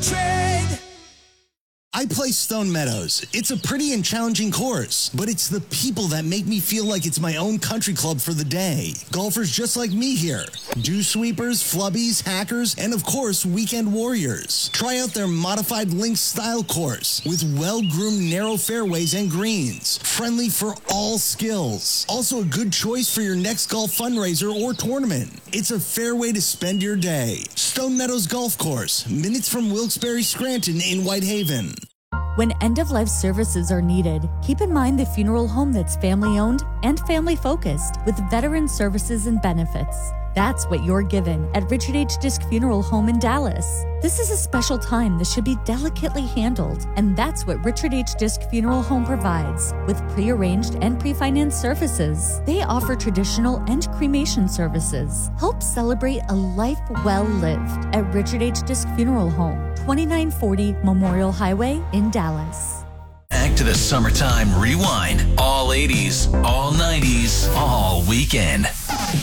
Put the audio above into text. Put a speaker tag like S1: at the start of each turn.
S1: I play Stone Meadows. It's a pretty and challenging course, but it's the people that make me feel like it's my own country club for the day. Golfers just like me here. Dew sweepers, flubbies, hackers, and of course, weekend warriors. Try out their modified links style course with well-groomed narrow fairways and greens. Friendly for all skills. Also a good choice for your next golf fundraiser or tournament. It's a fair way to spend your day. Stone Meadows Golf Course, minutes from Wilkes-Barre Scranton in Whitehaven.
S2: When end-of-life services are needed, keep in mind the funeral home that's family-owned and family-focused with veteran services and benefits. That's what you're given at Richard H. Disk Funeral Home in Dallas. This is a special time that should be delicately handled, and that's what Richard H. Disk Funeral Home provides with pre-arranged and pre-financed services. They offer traditional and cremation services. Help celebrate a life well lived at Richard H. Disk Funeral Home, 2940 Memorial Highway in Dallas.
S3: Back to the Summertime Rewind. All 80s, all 90s, all weekend.